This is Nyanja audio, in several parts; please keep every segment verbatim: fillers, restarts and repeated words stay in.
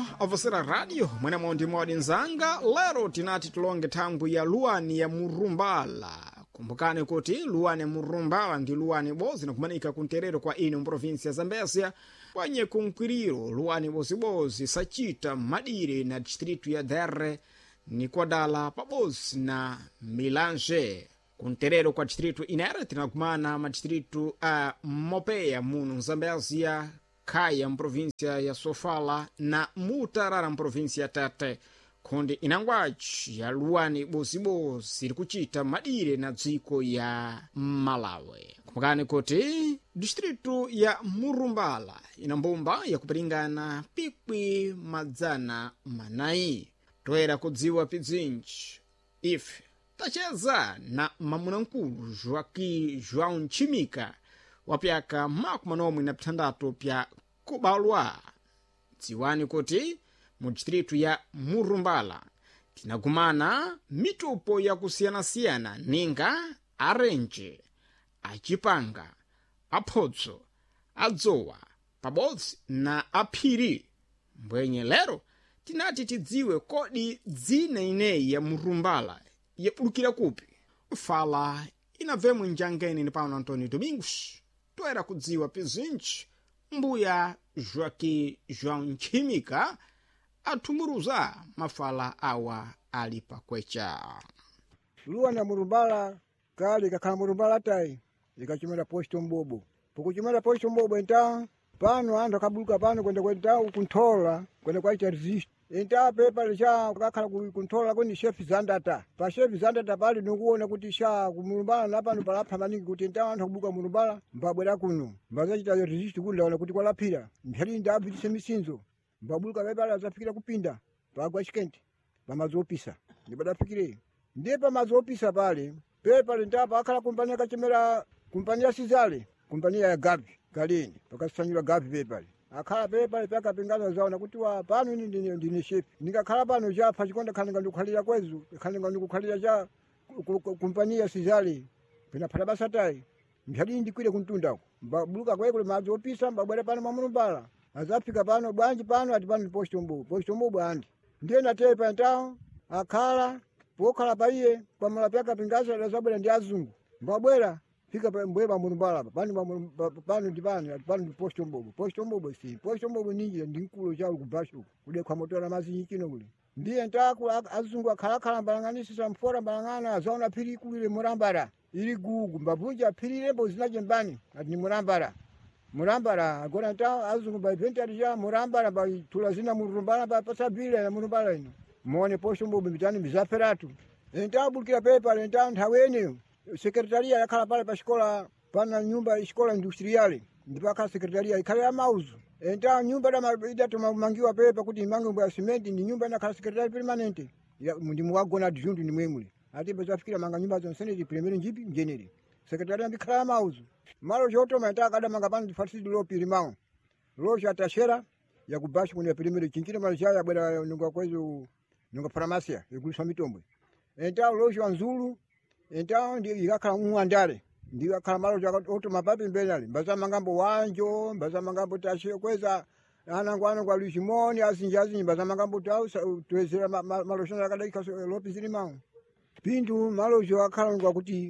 avosera radio mwene mondi modi nzanga lero tinati tulonge thangwi ya luwani ya murumbala. Kumbukani kuti luwani ya murumbala ndi luwani bozi nakumanika kunterero kwa ino mprovinsi ya Zambezia kwenye kunkwiriro luwani bozibozi sachita madire na distritu ya Dere ni kwadala pabozi na Milanje. Kunterero kwa distritu inere tinakumana madistritu a Mopeya muno Zambezia, Kaya mprovinsia ya Sofala na Mutarara mprovinsia ya Tete, kundi inangwaji ya luwani bozibozi iri kuchita madire na dziko ya Malawi. Kumbukani kuti distritu ya Murumbala ina mbumba ya kupiringana pikwi madzana manayi. Toera kudziwa pidzinji ife tacheza na mamunankulu Joaki João Nchimika wapyaka maku manomwe na ptandatu pya kubalwa. Dziwani kuti mu distritu ya Murumbala tinagumana mitupo ya kusiyana-siyana ninga arenje, achipanga, aphodzo, adzowa, pabodzi na aphiri. Mbwenye lero tinati tidziwe kodi dzina ineyi ya Murumbala yapulukira kupi. Fala inavemwe njangeni ni Paulo Antônio Domingos. Toera kudziwa pizinji mbuya Joaki João Nchimika atumuruza mafala awa ali pakwecha. Luwani ya Murumbala kali kakhala Murumbala tai ikachimera posto mbobo. Pokuchimera posto mbobo enta pano anthu akabuluka pano kwenda kwenda kunthola kwenda kwaita resist. Enta pepa lisha kakhala kunthola kweni chef Zandata. Pa chef Zandata pali nikuona kuti sha kumurumbala napano palapha maningi kuti enta anthu akubuluka Murumbala mbabwera kuno. Mbazachita resist kuti laona kuti kwalaphira. Mphali ndabvitise misinzo. Mbabuluka pepa azafikira kupinda pagwa chikenti pamazopisa. Ndibadafikire. Ndiye pamazopisa pale pepa lentapa akhala kumpania kachimera kumpania Sizale. Kumpania ya Gavi kalini pakasanyira Gavi pepa. Akhala pepa paka pingana zaona kuti wa pano ini ndine ndine chef. Nikakhala pano ja pachikonda khaninga ndikukhalira kwezu khaninga ndikukhalira ja kumpania Sizale. Pena phala basa tai. Mphali ndikwire kuntundako. Mbabuluka kwekule madzi opisa mbabwera pano Murumbala. Azafika pano bwanji pano ati pano posto mbo posto mbo bwanji ndiye natepa ntao akhala pokhala paiye pamala pyaka pingaza lazabwera ndi azungu mbabwera fika pa mbweba Murumbala pano pano ndi pano ati pano posto mbo posto mbo si posto mbo ninji ndi nkulu cha kubashu kude kwa motora mazi kino kule ndiye ntako azungu akhala khala mbalanganisa mfora mbalangana azaona phiri kulile Murambara ili gugu mbavunja phiri lembo zinajembani ati ni Murambara. Murambara agora ntao azungu ba inventary ya Murambara ba tulazina Murumbala ba pasabile na Murumbala ino muone posto mbo mitani mizaferatu ntao bulkira pepa ntao nthaweni sekretaria yakhala pale pa shikola pana nyumba shikola industriale ndipaka sekretaria ikhala ya mauzo ntao nyumba da idatu mangiwa pepa kuti mango ya cement ni nyumba na khala sekretaria permanente ya ndi muwagona dijundu ni mwemuli ati bazafikira manga nyumba zonsene di premier njipi njeneri sekretaria ndikhala ya mauzo. Malo joto mantaka kada mangapani fasidi lo pirimao. Lo jatashera ya kubashi kwenye pirimiri chinkine malisha ya bwera nunga kwezo nunga farmasia ikuliswa mitombwe. Entao lo jwanzulu entao ndi yakala muandare. Ndi yakala malo joto mapapi mbenali. Mbaza mangambo wanjo, mbaza mangambo tashe kweza anangwana kwa Lushimoni asinjazi mbaza mangambo tau tuwezera malo shona kada ikaso lo pirimao. Pindu malo jo akala ngwa kuti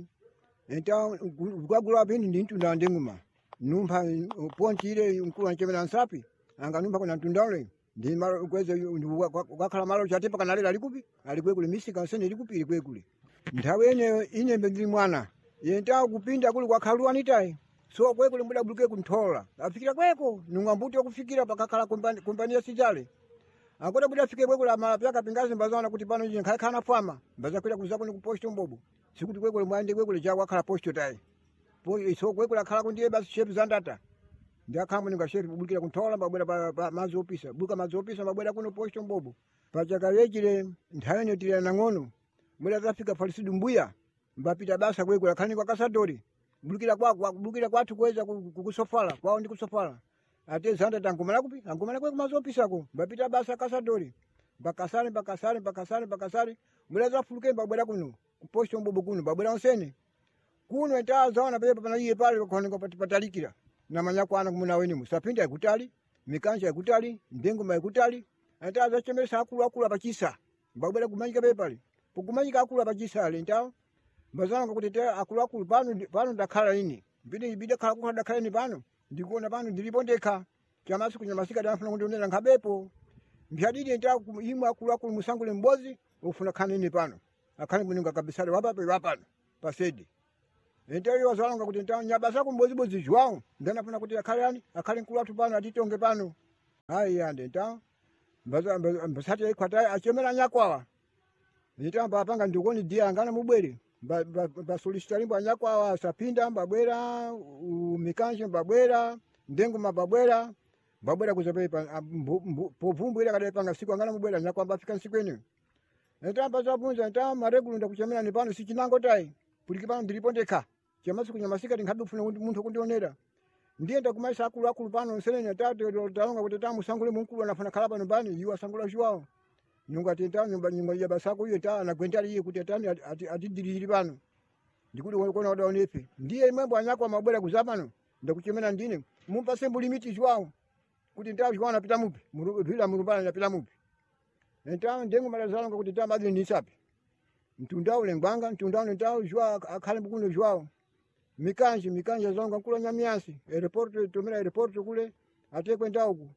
enta gwagula bindi ndintu ndandenguma numpa ponchire nkulu anchemera nsapi anga numpa kuna ntundale ndi malo kweze gwakhala malo chatepa kanalera likupi alikwekule misika sene likupi likwekule nthawe ene ine mbendili mwana yenta kupinda kuli kwakhalwa nitai so kwekule muda buluke kunthola afikira kweko nungambuti okufikira pakakhala kumpania Sizale akoda buda fike kwekule amala pyaka pingazi mbazana kuti pano nje nkhala kana fama mbaza kwela kuzako ni kuposto mbobo sikuti kwekule mwande kwekule cha wakhala posto tai po iso kwekule akhala kundiye basi chef Zandata ndakhamu ninga chef bulukira kunthola mbabwera pa mazi opisa buka mazi opisa mbabwera kuno posto mbobo pachaka yechile nthaweni tira nang'ono mwela tafika falisidu mbuya mbapita basa kwekule akhani kwa Kasadori bulukira kwa bulukira kwathu kweza kusofala kwao ndi kusofala ate Zandata angomala kupi angomala kwe kumazi opisa ko mbapita basa Kasadori bakasari bakasari bakasari bakasari mwela zafuluke mbabwera kuno kuposto mbobo kuno mbabwera onsene kuno entazaona pepa pana iye pale kwa patalikira na manyako ana kumuna weni musapinda yakutali mikanja yakutali ndengo mayakutali enta azachemesa akulu akulu apachisa mbabwera kumanyika pepali pokumanyika akulu apachisa ali nta mbazanga kuti te akulu akulu pano pano ndakhala ine bide bide khala kukhala ndakhala ine pano ndikuona pano ndilipo ndekha chamasi kunyamasika ndafuna kuti unena nkhabepo mbyadidi nta imwe akulu akulu musangule mbozi ufuna khana ine pano akhale muninga kabisale wapape wapano pasedi enta yo wazalanga kuti nta nyabasa kumbozi bozi jwao ndanafuna kuti akhale yani akhale nkulu atu pano atitonge pano hayi yande nta mbaza mbasati ikwata achemera nyakwawa nitamba panga ndikoni dia ngana mubwere basolicita limbo anyakwawa sapinda mbabwera mikanje mbabwera ndengo mababwera mbabwera kuzapepa povumbu ile kadai panga siku ngana mubwera nyakwa mbafika siku ene nitamba zabunza nta maregulu ndakuchemera ni pano sichinango tai puliki pano ndilipo ndekha chamasi kunyamasika tingabe kufuna munthu kundionera ndiye ndakumaisa akulu akulu pano nselene tatu talonga kuti tamu sangule munkulu anafuna khala pano bani yiwa sangula jwao nyunga tenta nyumba nyumba ya basako iyo ta anagwentali iye kuti atani atidiriri pano ndikuti kuona wada onepe ndiye imwembo anyakwa mabwera kuzapano ndakuchemena ndine mumpa sembu limiti jwao kuti ntawo jwao napita mupi bila murumbana napita mupi ntawo ndengo malazalonga kuti ta madzi nisapi mtundao lengwanga mtundao ntawo jwao akhale mbukuno jwao mikanje mikanje zonga kula nyamiasi airport tumira airport kule atekwe ndauku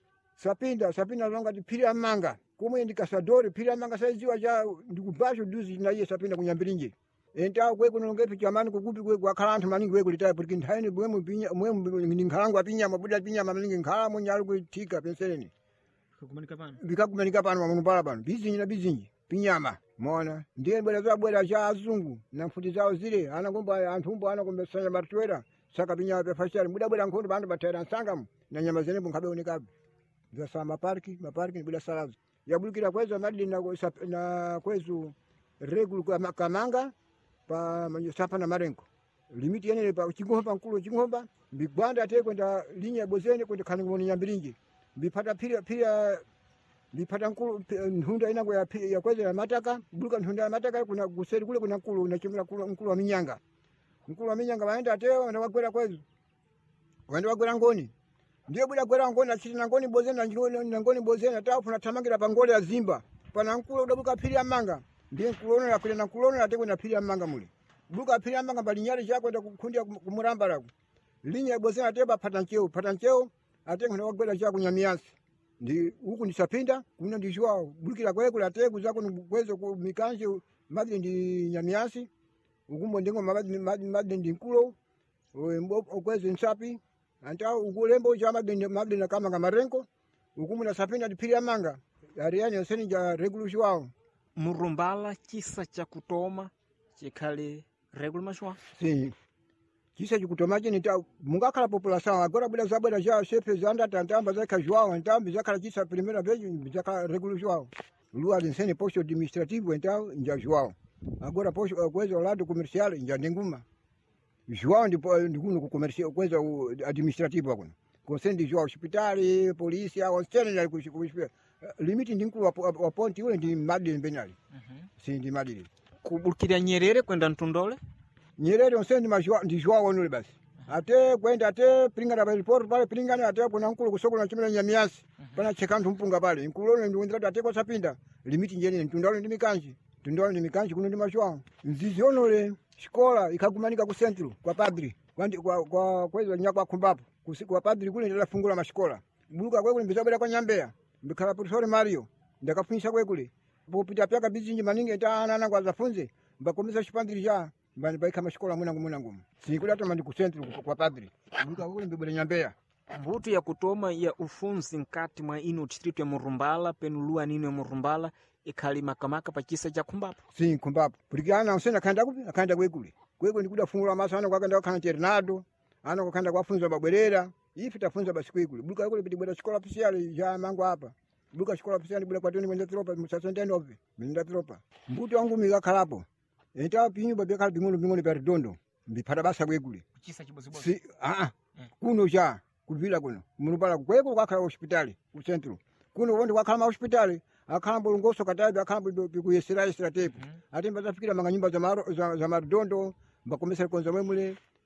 sapinda sapinda zonga tipiri amanga kumwe ndikasadori piri amanga saiziwa ja ndikubasho duzi na iye sapinda kunyambirinje enta kwe kunongepi chamani kukupi kwe kwakhala anthu maningi we kulitaye porque nthaini bwemu pinya mwemu ndingalangu apinya mabuda pinya maningi nkhala munyalu kuthika penseleni kukumanika pano bikakumanika pano mamuno pala pano bizinji na bizinji pinyama mona ndiye bwera za bwera cha azungu na mfuti zao zile anagomba anthumbo anagombesanya martwera saka pinyama pe fashari muda bwera nkhondo bandu batera nsangam na nyama zene bunkabe onekabe za sama parki maparki bila salazo yabulukira kwezo madli na na kwezo regulu kwa kamanga pa sapa na marengo limiti yenele pa chingomba nkulu chingomba bigwanda ate kwenda linya bozene kwenda kaningoni nyambirinje bipata pira pira bipata nkulu nhunda inango ya ya kweza ya mataka buluka nhunda ya mataka kuna guseri kule kuna nkulu na chimula nkulu wa minyanga nkulu wa minyanga waenda ateo na wagwera kwezo waenda wagwera ngoni ndiye bula gwera ngoni achiti na ngoni bozene na ngoni na ngoni bozene atafuna tamangira pangole ya zimba pana nkulu udabuka piri ya manga ndiye nkulono ya kule na nkulono atekwe na piri ya manga mule buka piri ya manga balinyari chako kwenda kukundia kumuramba raku linya bozene ateba pata ncheo pata ncheo atekwe na wagwera chako nyamiasi ndi huku ndi sapinda kuna ndi jwao bulukira kwe kula ate kuzako kwezo ku mikanje madli ndi nyamiasi ukumbo ndingo madli madli ndi nkulo mbo kwezo nsapi anta ukulembo cha madli madli na kama marenko ukumu na sapinda ndi pili ya manga ariani yoseni ja regulu jwao murumbala chisa cha kutoma chikhale regulu mashwa si kisa chikutomaje nita mungakhala population agora bula zabwera ja shefe zanda tantamba za kajwao ntambi zakhala kisa primera vez zakhala regulu jwao lua linsene posto administrativo então nja jwao agora posto kwezo lado comercial nja ndinguma jwao ndipo ndikuno ku comercial kwezo administrativo akuno konsendi jwao hospitali polisi au stene ku limiti ndinkulu wa ponti ule ndi madini benali si ndi madini kubulukira Nyerere kwenda Ntundole Nyerere onsendi majwa ndi jwao onule basi ate kwenda ate pringana ba report pale pringana ate kuna nkulu kusoko na chimela nyamiasi pana chekantu mpunga pale nkulo ndi ndira ate kwa sapinda limiti njeni Ntundole ndi mikanji Ntundole ndi mikanji kuno ndi majwa nzizi onole shikola ikagumanika ku centro kwa padri kwandi kwa kwa kwezo nyakwa kumbapo kusiku wa padri kule ndila fungula mashikola buluka kwe kule mbizabera kwa nyambea mbikhala professor Mario ndakafunisha kwe kule popita pyaka bizinji maningi taana na kwa zafunze mbakomeza chipandiri ja mbani baika mashikola mwana ngumuna ngumu sikula hata mandi ku centro kwa padri buluka kule mbibele nyambea mbutu ya kutoma ya ufunzi nkati mwa ino district ya Murumbala penulua nino ya Murumbala ikhali makamaka pa chisa cha kumbapo si kumbapo pulikana usena kanda kupi akanda kwe kule kwe kule ndikuda fungula masana kwa kanda kana Ternado ana kwa kanda kwa funza babwerera ifi tafunza basi kwe kule buluka kule bidibwera shikola official ja mango hapa buluka shikola official bula kwa toni mwenda tropa msasende nove mwenda tropa mbuto wangu mikakhalapo eta pinyu babya khala bingolo bingolo pa redondo mbipata basa kwe kule chisa chibozibozi si a a kuno ja kuvila kuno Murumbala kwe kule kwakhala hospitali ku centro kuno wonde kwakhala ma hospitali akhala bolongoso katabi akhala bikuyesera estra tepo ati mbazafikira manga nyumba za maro za, za maredondo mbakomesa konza mwemule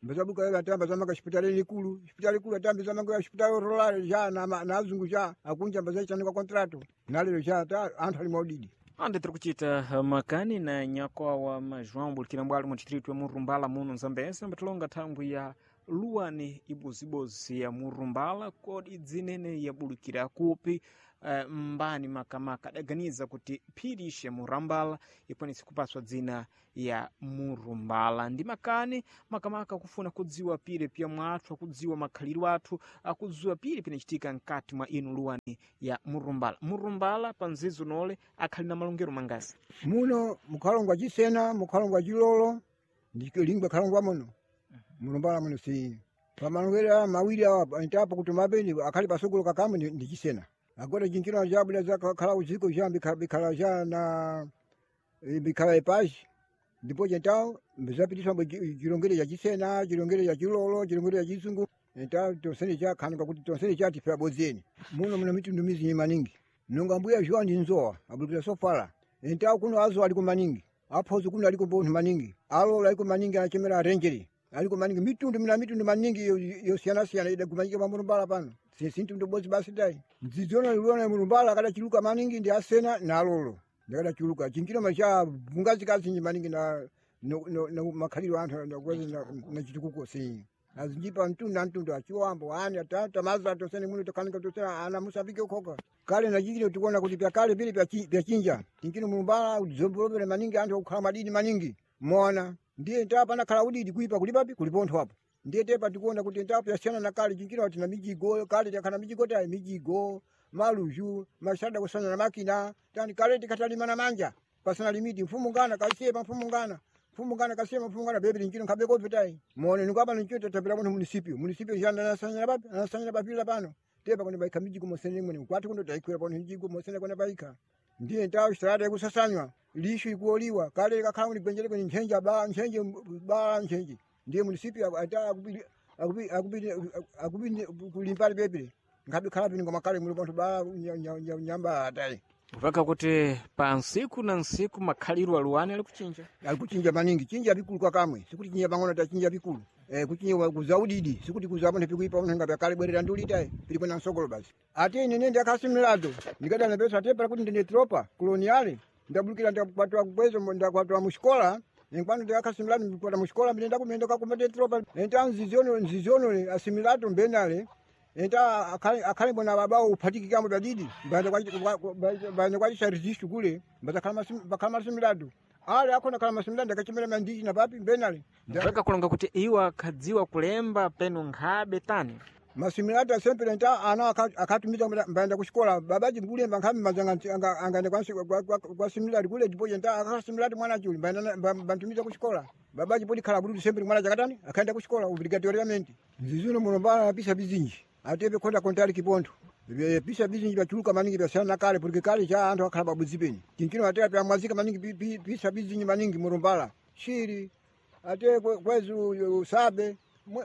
mbazabuka ela tamba zamaka hospitali likulu hospitali kulu tamba zamaka hospitali rurale ja na na azungu ja akunja mbazachanika contrato nalero ja ta anthu ali maudidi ande tiri kuchita makani na nyakwa wa majwambo likinambwali mu distrito ya Murumbala muno Nzambese mbatilonga thambwi ya luwani ibozibozi ya Murumbala kodi dzinene yabulukira kupi uh, mbani makamaka adaganiza kuti phirishe Murambala iponisi kupaswa dzina ya Murumbala ndi makani makamaka kufuna kudziwa pire pya mwathu akudziwa makhaliro athu akudziwa pire pinachitika nkati mwa inu luwani ya Murumbala. Murumbala panzizo nole akhali na malongero mangasi muno mukhalongwa chisena mukhalongwa chilolo ndilingwe khalongwa muno Murumbala muno si pamalongera mawiri awa ntapo kuti mabeni akhali pasogolo kakamu ndi chisena agora jinjino jabu za khala uziko jambi bikhala jana bikhala ipaji ndipo jentao mbizapitiswa chilongere ya chisena chilongere ya chilolo chilongere ya chisungu nta tosene cha khanga kuti tosene cha tifa bozeni muno muno mitundu mizinyi maningi nonga mbuya jwandi nzoa abulukira sofala nta kuno azo ali kumaningi aphozo kuno ali kumboni maningi alo ali kumaningi achemera rangeri ali kumaningi mitundu mina mitundu maningi yosiyana siyana ida kumanyika pa Murumbala pano sintu ndo bozi basi dai nzizono liona Murumbala kada chiluka maningi ndi asena na alolo ndakada chiluka chinchino macha bungazi kazi maningi na no, no, no makhaliro anthu na kwezi na, na chitukuko si azinjipa mtundu mtundu achiwambo ani atata maza tosene muno tokanika tosena ana musabike ukoka kale na jikile tukuona kuti pya kale vile pya chinja chinchino Murumbala udzombolopele maningi anthu kukhala madini maningi mona ndiye ntapa na khala udidi kuipa kulipapi kulipontho hapo ndiye tepa tikuona kuti ntapa yasiyana na kale chinchino tina mijigo kale takana mijigo tayi mijigo maluju mashada kusana na makina tani kale tikatalima na manja pasana limiti mfumu ngana kasema mfumu ngana mfumu ngana kasema mfumu ngana bebe chinchino kabeko vitai muone nikapa ninchito tapira muno municipio municipio janda na sanya bapi na sanya bapi la pano tepa kone baika mijigo mosene mwene kwati kundo taikwera pano mijigo mosene kone baika ndiye ntao strada kusasanywa lishu ikuoliwa kale kakhamu ni benjele kwenye nchenja ba nchenje ba nchenje ndiye municipio ata akubidi akubidi akubidi akubidi kulimpali bebe ngabe khala pini ngoma kale mulipo ba nyamba atai uvaka kuti pa nsiku na nsiku makhaliro aluwani ali kuchinja ali kuchinja maningi chinja bikulu kwa kamwe sikuti chinja pang'ono ta chinja bikulu eh kuchinja kuzaudidi sikuti kuzapa ne pikuipa unenga bya kale bwerera nduli tai pilipo na nsogolo basi ate ine nende akasimilado nikada na pesa tepa kuti ndine tropa koloniale ndabulukira ndakwatwa kwezo ndakwatwa mushikola Enquanto de akasimilado kwa mushikola mbenda kumenda kwa kumende tropa enta nzizono nzizono asimilado mbenale enta akali akali bona babao upatiki kama badidi banda kwa banda kwa resist kule banda kama kama similado ale akona kama similado akachimela mandiji na papi mbenale ndaka kulonga kuti iwa kadziwa kulemba peno nkhabe tani masimilado sempre enta ana akatumiza mbanda kushikola babaji ngulemba nkhabe mazanga angane kwa kwa similado kule ndipo enta akasimilado mwana chuli banda bantumiza kushikola babaji podi khala bulu sempre mwana jakatani akaenda kushikola obligatoriamente zizuno Murumbala pisa bizinji atepe konda kontali kiponto pisa bizinji bachuluka maningi bya sana kale porque kale cha anthu akhala babuzipeni chinchino atepe pya mwazika maningi pisa bizinji maningi Murumbala shiri ate kwezu sabe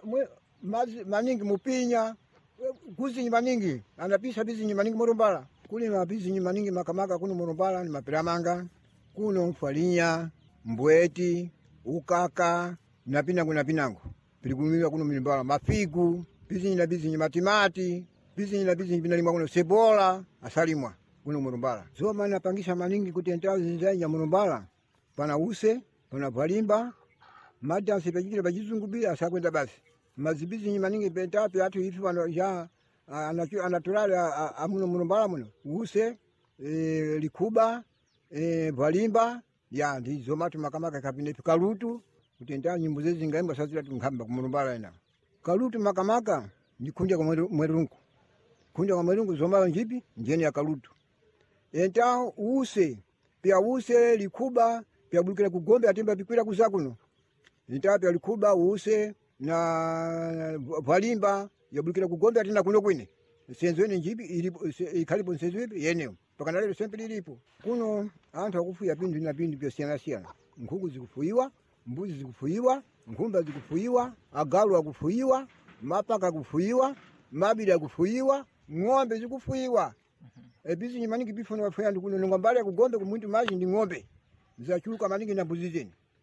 maningi mupinya kuzinyi maningi anapisa bizinji maningi Murumbala kuli na bizinji maningi makamaka kuno Murumbala ni mapiramanga kuno mfalinya mbweti ukaka na pinango na pinango pilikumiwa kuno Murumbala mafigu bizinyi na bizinyi matimati bizinyi na bizinyi binalimwa kuno sebola asalimwa kuno Murumbala zoma napangisha maningi kuti ntao zinzanya Murumbala pana use pana valimba madansi pejikile bajizungu bila asakwenda basi mazibizinyi maningi pentapi atu hivi pano ya anaturale amuno Murumbala muno use e, likuba e, valimba ya ndi zoma tumakamaka kabinetu kalutu kuti ntao nyimbo zezi ngaimba sazila tunkamba ku Murumbala ina kalutu makamaka ni kunja kwa mwerungu kunja kwa mwerungu zoma njipi njeni ya kalutu enta use pia use likuba pia bulukira kugombe atemba pikwira kuzakuno enta pia likuba use na valimba ya bulukira kugombe atina kuno kwine senzo ene njipi ilipo ikalipo senzo ipi yeneo paka nalelo sempre ilipo kuno anthu akufuya pindu na pindu pya siyana siyana nkuku zikufuyiwa mbuzi zikufuyiwa nkumba zikufuyiwa agalu akufuyiwa mapaka akufuyiwa mabira akufuyiwa ng'ombe zikufuyiwa ebizinyi maningi bifuna bafuya ndikuno ng'ombale kugombe kumuntu maji ndi ng'ombe zachuluka maningi na mbuzi zeni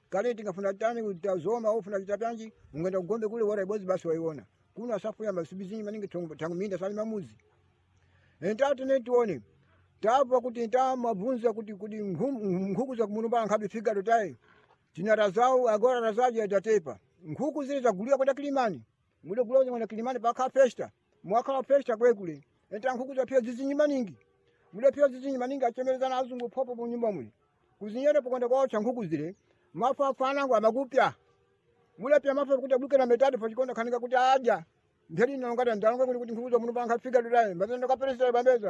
kale tingafuna tani utazoma au funa kitapanji ungenda kugombe kule wala ibozi basi waiona kuna safu ya masibizinyi maningi tangu minda sali mamuzi entatu netuone tapa kuti nta mabvunza kuti kuti nkhuku za kumurumbala nkhabe fika dotai tinara zao agora razaji atatepa nkhuku zile zaguliwa kwenda Kilimani mude kuloza kwenda Kilimani paka festa mwaka wa festa kwe kule enta nkhuku za pia zizinyi maningi mude pia zizinyi maningi achemelezana azungu popo mu nyumba mwe kuzinyere pokwenda kwa cha nkhuku zile mafa fana kwa magupya mude pia mafa kuti abuke na metade pochikonda kanika kuti aja ndeli nongata ndalonga kuti nkhuku za murumbala nkhabe fika dotai mbazenda kapelesa bambeza